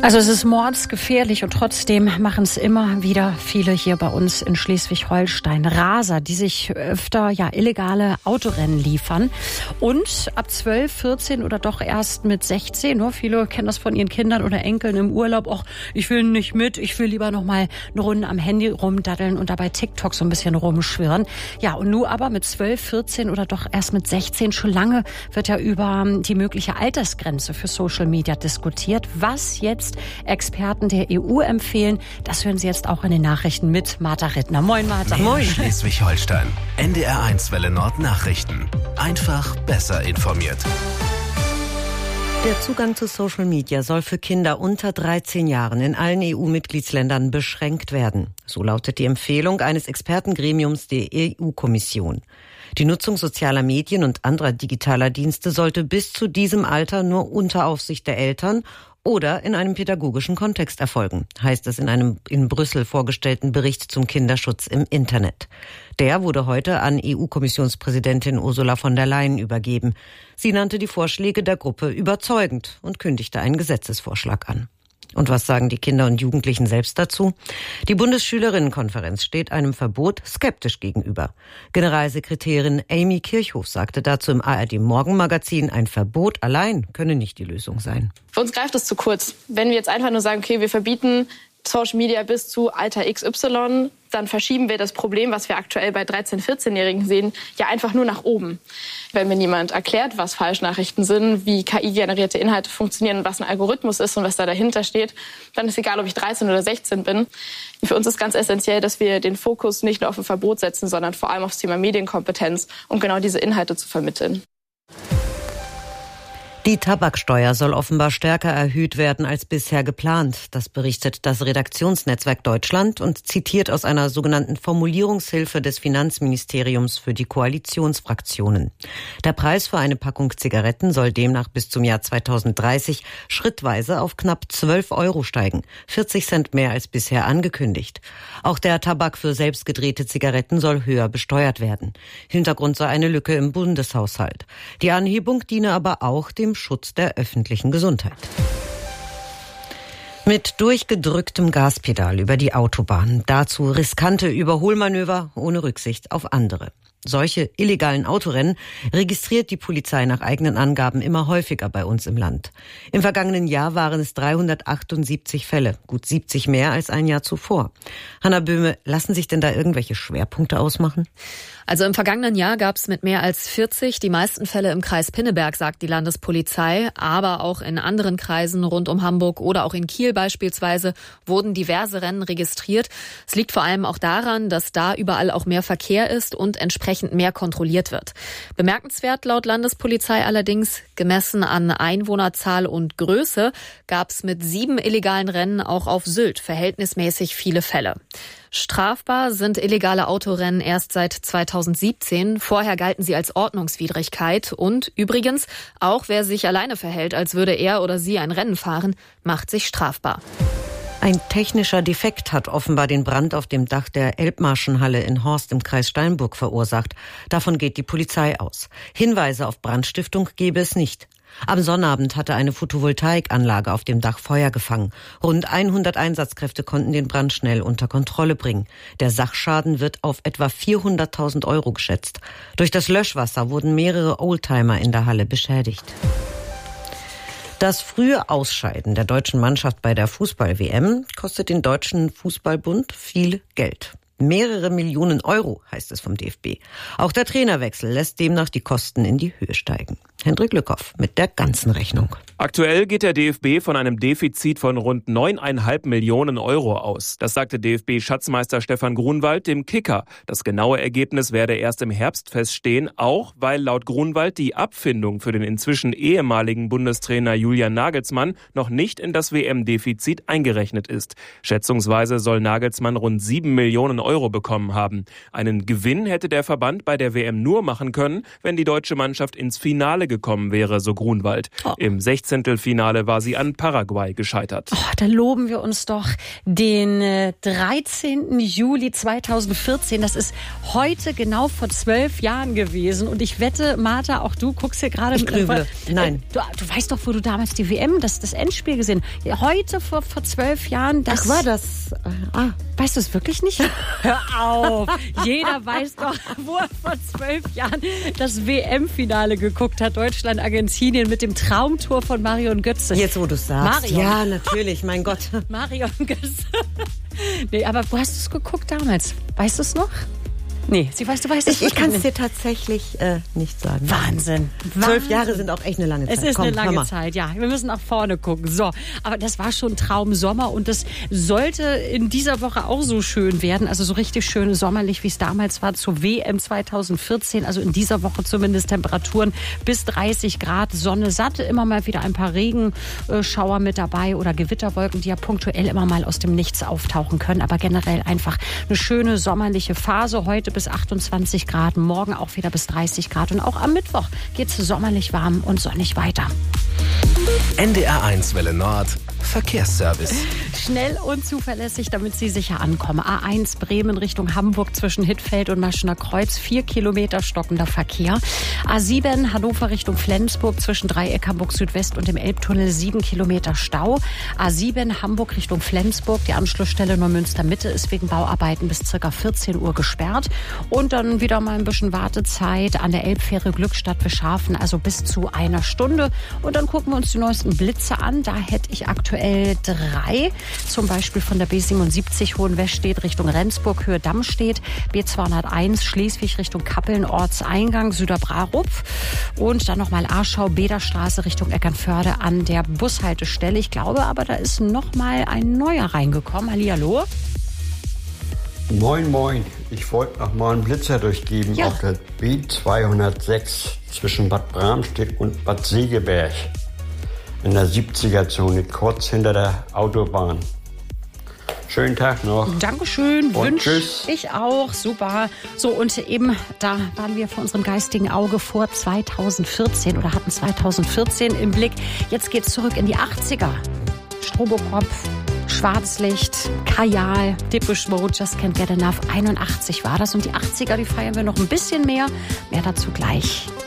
Also es ist mordsgefährlich und trotzdem machen es immer wieder viele hier bei uns in Schleswig-Holstein. Raser, die sich öfter illegale Autorennen liefern und ab 12, 14 oder doch erst mit 16. Viele kennen das von ihren Kindern oder Enkeln im Urlaub. Och, ich will nicht mit, ich will lieber noch mal eine Runde am Handy rumdaddeln und dabei TikTok so ein bisschen rumschwirren. Ja, und nun aber mit 12, 14 oder doch erst mit 16. Schon lange wird ja über die mögliche Altersgrenze für Social Media diskutiert. Was jetzt Experten der EU empfehlen, das hören Sie jetzt auch in den Nachrichten mit Martha Rittner. Moin, Martha. Moin. Schleswig-Holstein. NDR1 Welle Nord Nachrichten. Einfach besser informiert. Der Zugang zu Social Media soll für Kinder unter 13 Jahren in allen EU-Mitgliedsländern beschränkt werden. So lautet die Empfehlung eines Expertengremiums der EU-Kommission. Die Nutzung sozialer Medien und anderer digitaler Dienste sollte bis zu diesem Alter nur unter Aufsicht der Eltern oder in einem pädagogischen Kontext erfolgen, heißt es in einem in Brüssel vorgestellten Bericht zum Kinderschutz im Internet. Der wurde heute an EU-Kommissionspräsidentin Ursula von der Leyen übergeben. Sie nannte die Vorschläge der Gruppe überzeugend und kündigte einen Gesetzesvorschlag an. Und was sagen die Kinder und Jugendlichen selbst dazu? Die Bundesschülerinnenkonferenz steht einem Verbot skeptisch gegenüber. Generalsekretärin Amy Kirchhoff sagte dazu im ARD-Morgenmagazin, ein Verbot allein könne nicht die Lösung sein. Für uns greift es zu kurz. Wenn wir jetzt einfach nur sagen, okay, wir verbieten Social Media bis zu Alter XY, dann verschieben wir das Problem, was wir aktuell bei 13-, 14-Jährigen sehen, ja einfach nur nach oben. Wenn mir niemand erklärt, was Falschnachrichten sind, wie KI-generierte Inhalte funktionieren und was ein Algorithmus ist und was da dahinter steht, dann ist egal, ob ich 13 oder 16 bin. Für uns ist ganz essentiell, dass wir den Fokus nicht nur auf ein Verbot setzen, sondern vor allem auf das Thema Medienkompetenz, um genau diese Inhalte zu vermitteln. Die Tabaksteuer soll offenbar stärker erhöht werden als bisher geplant. Das berichtet das Redaktionsnetzwerk Deutschland und zitiert aus einer sogenannten Formulierungshilfe des Finanzministeriums für die Koalitionsfraktionen. Der Preis für eine Packung Zigaretten soll demnach bis zum Jahr 2030 schrittweise auf knapp 12 Euro steigen, 40 Cent mehr als bisher angekündigt. Auch der Tabak für selbstgedrehte Zigaretten soll höher besteuert werden. Hintergrund sei eine Lücke im Bundeshaushalt. Die Anhebung diene aber auch dem Schutz der öffentlichen Gesundheit. Mit durchgedrücktem Gaspedal über die Autobahn. Dazu riskante Überholmanöver ohne Rücksicht auf andere. Solche illegalen Autorennen registriert die Polizei nach eigenen Angaben immer häufiger bei uns im Land. Im vergangenen Jahr waren es 378 Fälle, gut 70 mehr als ein Jahr zuvor. Hanna Böhme, lassen sich denn da irgendwelche Schwerpunkte ausmachen? Also im vergangenen Jahr gab es mit mehr als 40 die meisten Fälle im Kreis Pinneberg, sagt die Landespolizei. Aber auch in anderen Kreisen rund um Hamburg oder auch in Kiel beispielsweise wurden diverse Rennen registriert. Es liegt vor allem auch daran, dass da überall auch mehr Verkehr ist und entsprechend mehr kontrolliert wird. Bemerkenswert laut Landespolizei allerdings, gemessen an Einwohnerzahl und Größe, gab es mit 7 illegalen Rennen auch auf Sylt verhältnismäßig viele Fälle. Strafbar sind illegale Autorennen erst seit 2017. Vorher galten sie als Ordnungswidrigkeit. Und übrigens, auch wer sich alleine verhält, als würde er oder sie ein Rennen fahren, macht sich strafbar. Ein technischer Defekt hat offenbar den Brand auf dem Dach der Elbmarschenhalle in Horst im Kreis Steinburg verursacht. Davon geht die Polizei aus. Hinweise auf Brandstiftung gebe es nicht. Am Sonnabend hatte eine Photovoltaikanlage auf dem Dach Feuer gefangen. Rund 100 Einsatzkräfte konnten den Brand schnell unter Kontrolle bringen. Der Sachschaden wird auf etwa 400.000 Euro geschätzt. Durch das Löschwasser wurden mehrere Oldtimer in der Halle beschädigt. Das frühe Ausscheiden der deutschen Mannschaft bei der Fußball-WM kostet den Deutschen Fußballbund viel Geld. Mehrere Millionen Euro, heißt es vom DFB. Auch der Trainerwechsel lässt demnach die Kosten in die Höhe steigen. Hendrik Lückhoff mit der ganzen Rechnung. Aktuell geht der DFB von einem Defizit von rund 9,5 Millionen Euro aus. Das sagte DFB-Schatzmeister Stefan Grunwald dem Kicker. Das genaue Ergebnis werde erst im Herbst feststehen, auch weil laut Grunwald die Abfindung für den inzwischen ehemaligen Bundestrainer Julian Nagelsmann noch nicht in das WM-Defizit eingerechnet ist. Schätzungsweise soll Nagelsmann rund 7 Millionen Euro Euro bekommen haben. Einen Gewinn hätte der Verband bei der WM nur machen können, wenn die deutsche Mannschaft ins Finale gekommen wäre, so Grunwald. Im 16. Finale war sie an Paraguay gescheitert. Da loben wir uns doch den 13. Juli 2014. Das ist heute genau vor 12 Jahren gewesen. Und ich wette, Martha, auch du guckst hier gerade... Ich grüble. Nein. Du weißt doch, wo du damals die WM, das Endspiel gesehen hast. Heute vor 12 Jahren... Ach, war das? Weißt du es wirklich nicht? Hör auf. Jeder weiß doch, wo er vor 12 Jahren das WM-Finale geguckt hat. Deutschland, Argentinien mit dem Traumtor von Marion Götze. Jetzt, wo du es sagst. Marion. Ja, natürlich, mein Gott. Marion Götze. Nee, aber wo hast du es geguckt damals? Weißt du es noch? Nee, du weißt es Ich kann es dir tatsächlich nicht sagen. Wahnsinn. 12 Jahre sind auch echt eine lange Zeit. Es ist eine lange Zeit, ja. Wir müssen nach vorne gucken. So, aber das war schon Traumsommer und das sollte in dieser Woche auch so schön werden. Also so richtig schön sommerlich, wie es damals war zur WM 2014. Also in dieser Woche zumindest Temperaturen bis 30 Grad, Sonne satt. Immer mal wieder ein paar Regenschauer mit dabei oder Gewitterwolken, die ja punktuell immer mal aus dem Nichts auftauchen können. Aber generell einfach eine schöne sommerliche Phase. Heute bis 28 Grad, morgen auch wieder bis 30 Grad und auch am Mittwoch geht es sommerlich warm und sonnig weiter. NDR1 Welle Nord Verkehrsservice. Schnell und zuverlässig, damit Sie sicher ankommen. A1 Bremen Richtung Hamburg zwischen Hittfeld und Maschener Kreuz, 4 Kilometer stockender Verkehr. A7 Hannover Richtung Flensburg zwischen Dreieck Hamburg Südwest und dem Elbtunnel, 7 Kilometer Stau. A7 Hamburg Richtung Flensburg, die Anschlussstelle Neumünster Mitte ist wegen Bauarbeiten bis ca. 14 Uhr gesperrt. Und dann wieder mal ein bisschen Wartezeit an der Elbfähre Glückstadt Beschafen, also bis zu 1 Stunde. Und dann gucken wir uns die neuesten Blitze an. Da hätte ich aktuell 3, zum Beispiel von der B77 Hohenwestedt Richtung Rendsburg, Höhe Dammstedt, B201 Schleswig Richtung Kappeln, Ortseingang Süderbrarupf und dann nochmal Aarschau, Bederstraße Richtung Eckernförde an der Bushaltestelle. Ich glaube aber, da ist nochmal ein neuer reingekommen. Hallihallo. Moin, moin. Ich wollte noch mal einen Blitzer durchgeben auf der B206 zwischen Bad Bramstedt und Bad Segeberg. In der 70er-Zone, kurz hinter der Autobahn. Schönen Tag noch. Dankeschön, wünsche ich auch. Super. So, und eben, da waren wir vor unserem geistigen Auge vor 2014 oder hatten 2014 im Blick. Jetzt geht's zurück in die 80er. Strobokop, Schwarzlicht, Kajal, Depeche Mode, Just Can't Get Enough. 81 war das. Und die 80er, die feiern wir noch ein bisschen mehr. Mehr dazu gleich.